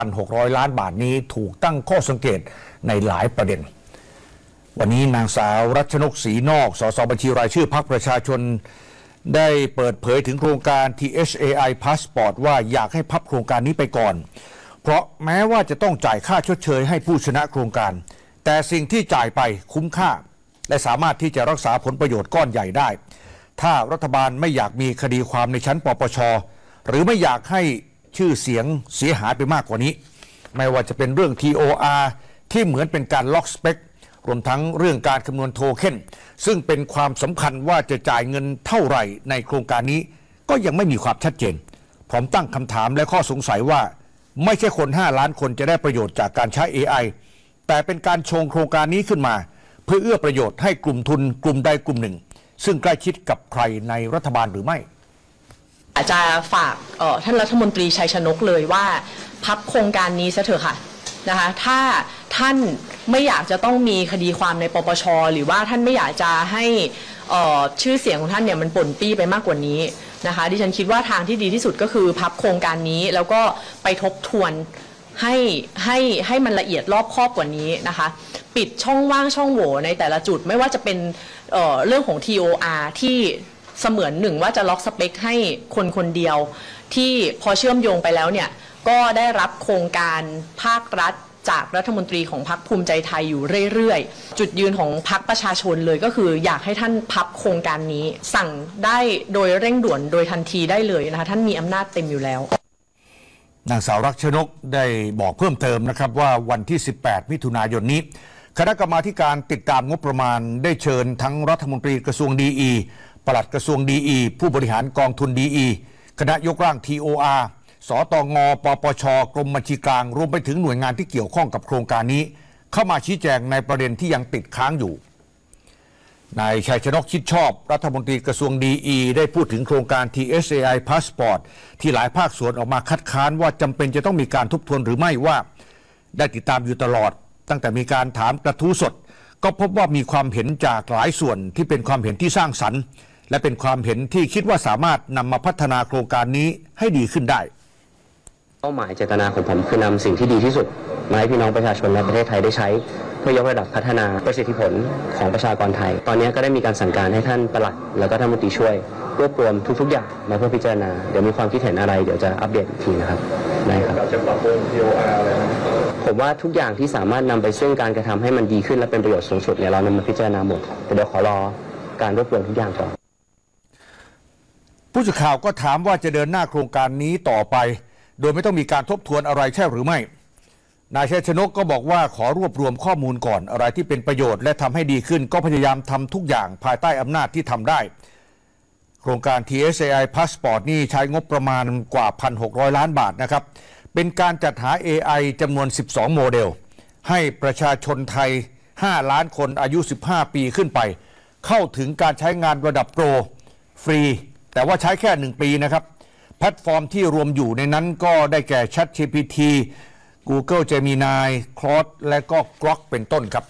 1,600 ล้านบาทนี้ถูกตั้งข้อสังเกตในหลายประเด็นวันนี้นางสาวรัชนกศรีนอกสสบัญชีรายชื่อพรรคประชาชนได้เปิดเผยถึงโครงการ THAI Passport ว่าอยากให้พับโครงการนี้ไปก่อนเพราะแม้ว่าจะต้องจ่ายค่าชดเชยให้ผู้ชนะโครงการแต่สิ่งที่จ่ายไปคุ้มค่าและสามารถที่จะรักษาผลประโยชน์ก้อนใหญ่ได้ถ้ารัฐบาลไม่อยากมีคดีความในชั้นปปช.หรือไม่อยากให้ชื่อเสียงเสียหายไปมากกว่านี้ไม่ว่าจะเป็นเรื่อง TOR ที่เหมือนเป็นการล็อกสเปครวมทั้งเรื่องการคำนวณโทเค็นซึ่งเป็นความสำคัญว่าจะจ่ายเงินเท่าไหร่ในโครงการนี้ก็ยังไม่มีความชัดเจนพร้อมตั้งคำถามและข้อสงสัยว่าไม่ใช่คน5 ล้านคนจะได้ประโยชน์จากการใช้ AI แต่เป็นการชงโครงการนี้ขึ้นมาเพื่อเอื้อประโยชน์ให้กลุ่มทุนกลุ่มใดกลุ่มหนึ่งซึ่งใกล้ชิดกับใครในรัฐบาลหรือไม่อาจจะฝากท่านรัฐมนตรีชัยชนกเลยว่าพับโครงการนี้ซะเถอะค่ะนะคะถ้าท่านไม่อยากจะต้องมีคดีความในปปช.หรือว่าท่านไม่อยากจะให้ชื่อเสียงของท่านเนี่ยมันป่นปี้ไปมากกว่านี้นะคะดิฉันคิดว่าทางที่ดีที่สุดก็คือพับโครงการนี้แล้วก็ไปทบทวนให้มันละเอียดรอบคอบกว่านี้นะคะปิดช่องว่างช่องโหว่ในแต่ละจุดไม่ว่าจะเป็นเรื่องของ TOR ที่เสมือนหนึ่งว่าจะล็อกสเปคให้คนคนเดียวที่พอเชื่อมโยงไปแล้วเนี่ยก็ได้รับโครงการภาครัฐจากรัฐมนตรีของพรรคภูมิใจไทยอยู่เรื่อยๆจุดยืนของพรรคประชาชนเลยก็คืออยากให้ท่านพับโครงการนี้สั่งได้โดยเร่งด่วนโดยทันทีได้เลยนะคะท่านมีอำนาจเต็มอยู่แล้วนางสาวรัชนกได้บอกเพิ่มเติมนะครับว่าวันที่18 มิถุนายนนี้คณะกรรมาการติดตามงบประมาณได้เชิญทั้งรัฐมนตรีกระทรวงดีปลัดกระทรวงดีผู้บริหารกองทุนดีคณะยกร่าง TOR สตง.ปปช.กรมบัญชีกลางรวมไปถึงหน่วยงานที่เกี่ยวข้องกับโครงการนี้เข้ามาชี้แจงในประเด็นที่ยังติดค้างอยู่นายชัยชนกชิดชอบรัฐมนตรีกระทรวงดีได้พูดถึงโครงการ THAI Passport ที่หลายภาคส่วนออกมาคัดค้านว่าจำเป็นจะต้องมีการทบทวนหรือไม่ว่าได้ติดตามอยู่ตลอดตั้งแต่มีการถามกระทู้สดก็พบว่ามีความเห็นจากหลายส่วนที่เป็นความเห็นที่สร้างสรรค์และเป็นความเห็นที่คิดว่าสามารถนำมาพัฒนาโครงการนี้ให้ดีขึ้นได้เป้าหมายเจตนาของผมคือนำสิ่งที่ดีที่สุดมาให้พี่น้องประชาชนในประเทศไทยได้ใช้เพื่อยกระดับพัฒนาประสิทธิผลของประชากรไทยตอนนี้ก็ได้มีการสั่งการให้ท่านปลัดแล้วก็ท่านรัฐมนตรีช่วยรวบรวมทุกๆอย่างมาเพื่อพิจารณาเดี๋ยวมีความคิดเห็นอะไรเดี๋ยวจะอัปเดตอีกทีนะครับได้ครับจะปรับปรุง TOR อะไรนะผมว่าทุกอย่างที่สามารถนำไปซึ่งการกระทำให้มันดีขึ้นและเป็นประโยชน์สูงสุดเนี่ยเรานำมาพิจารณาหมดแต่เดี๋ยวขอรอการรวบรวมทุกอย่างก่อนผู้สื่อข่าวก็ถามว่าจะเดินหน้าโครงการนี้ต่อไปโดยไม่ต้องมีการทบทวนอะไรใช่หรือไม่นายชัยชนกก็บอกว่าขอรวบรวมข้อมูลก่อนอะไรที่เป็นประโยชน์และทำให้ดีขึ้นก็พยายามทำทุกอย่างภายใต้อำนาจที่ทำได้โครงการ THAI Passport นี่ใช้งบประมาณกว่า 1,600 ล้านบาทนะครับเป็นการจัดหา AI จำนวน12โมเดลให้ประชาชนไทย5 ล้านคนอายุ15 ปีขึ้นไปเข้าถึงการใช้งานระดับโปรฟรีแต่ว่าใช้แค่1 ปีนะครับแพลตฟอร์มที่รวมอยู่ในนั้นก็ได้แก่ ChatGPT Google Gemini Claude และก็ Grok เป็นต้นครับ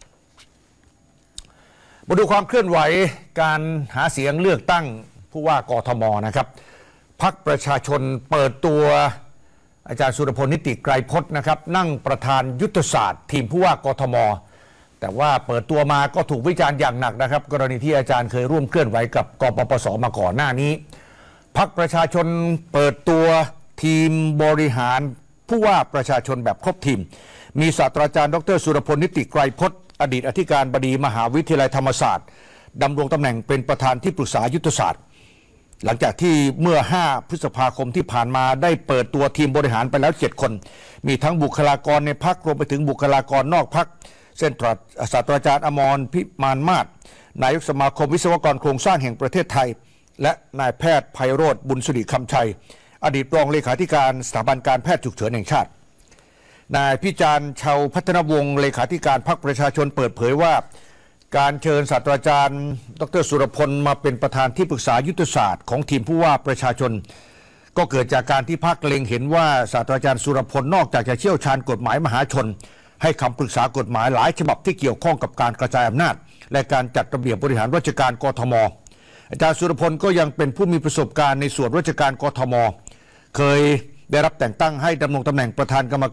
มาดูความเคลื่อนไหวการหาเสียงเลือกตั้งผู้ว่ากทมนะครับพรรคประชาชนเปิดตัวอาจารย์สุรพลนิติไกรพจน์นะครับนั่งประธานยุทธศาสตร์ทีมผู้ว่ากทมแต่ว่าเปิดตัวมาก็ถูกวิจารณ์อย่างหนักนะครับกรณีที่อาจารย์เคยร่วมเคลื่อนไหวกับกปปสมาก่อนหน้านี้พรรคประชาชนเปิดตัวทีมบริหารผู้ว่าประชาชนแบบครบทีมมีศาสตราจารย์ดร.สุรพลนิติไกรพจน์อดีตอธิการบดีมหาวิทยาลัยธรรมศาสตร์ดำรงตำแหน่งเป็นประธานที่ปรึกษายุทธศาสตร์หลังจากที่เมื่อ5 พฤษภาคมที่ผ่านมาได้เปิดตัวทีมบริหารไปแล้ว7 คนมีทั้งบุคลากรในพรรครวมไปถึงบุคลากรนอกพรรคเช่นศาสตราจารย์อมรพิมานมาศนายกสมาคมวิศวกรโครงสร้างแห่งประเทศไทยและนายแพทย์ไพโรจน์บุญสุริคำชัยอดีตรองเลขาธิการสถาบันการแพทย์ฉุกเฉินแห่งชาตินายพิจารณ์ชาวพัฒนวงศ์เลขาธิการพรรคประชาชนเปิดเผยว่าการเชิญศาสตราจารย์ดร.สุรพลมาเป็นประธานที่ปรึกษายุทธศาสตร์ของทีมผู้ว่าประชาชนก็เกิดจากการที่พรรคเล็งเห็นว่าศาสตราจารย์สุรพลนอกจากจะเชี่ยวชาญกฎหมายมหาชนให้คำปรึกษากฎหมายหลายฉบับที่เกี่ยวข้องกับการกระจายอำนาจและการจัดระเบียบบริหารราชการกทมอาจารย์สุรพลก็ยังเป็นผู้มีประสบการณ์ในส่วนราชการกทมเคยได้รับแต่งตั้งให้ดำรงตำแหน่งประธานกรรม